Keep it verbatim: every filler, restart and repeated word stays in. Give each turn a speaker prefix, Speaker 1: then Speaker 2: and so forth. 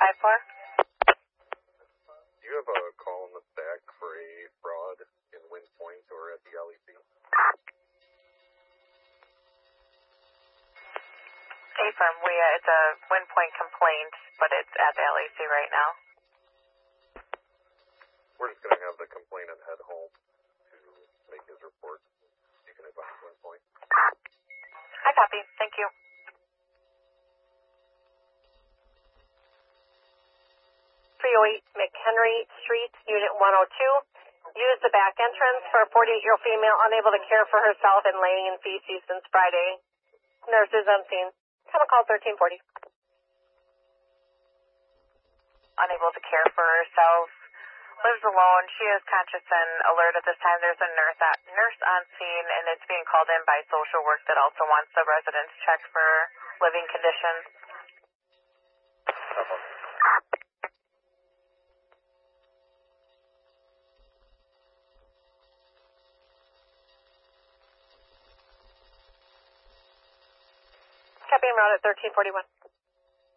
Speaker 1: five four.
Speaker 2: Do you have a call in the back for a fraud in Wind Point or at the L E C?
Speaker 1: A-firm, we, uh, it's a Wind Point complaint, but it's at the L A C right now.
Speaker 2: We're just going to have the complainant head home to make his report. You can advise Wind Point.
Speaker 1: I copy. Thank you. three oh eight McHenry Street, Unit one oh two. Use the back entrance for a forty-eight-year-old female unable to care for herself and laying in feces since Friday. Nurse is unseen. Chemical thirteen forty. Unable to care for herself. Lives alone. She is conscious and alert at this time. There's a nurse at, nurse on scene, and it's being called in by social work that also wants the residents checked for living conditions. Copy en route at thirteen forty-one.